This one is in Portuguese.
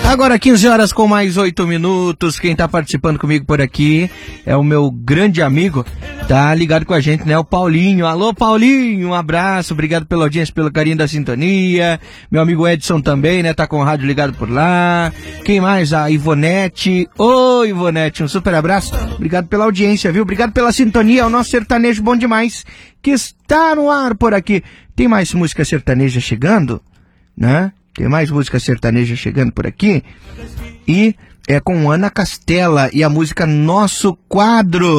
Agora 15 horas com mais 8 minutos. Quem tá participando comigo por aqui é o meu grande amigo, tá ligado com a gente, né? O Paulinho. Alô, Paulinho, um abraço, obrigado pela audiência, pelo carinho da sintonia. Meu amigo Edson também, né? Tá com o rádio ligado por lá. Quem mais? A Ivonete. Oi, Ivonete, um super abraço. Obrigado pela audiência, viu? Obrigado pela sintonia. O nosso sertanejo bom demais que está no ar por aqui. Tem mais música sertaneja chegando, né? Tem mais música sertaneja chegando por aqui. E é com Ana Castela e a música Nosso Quadro.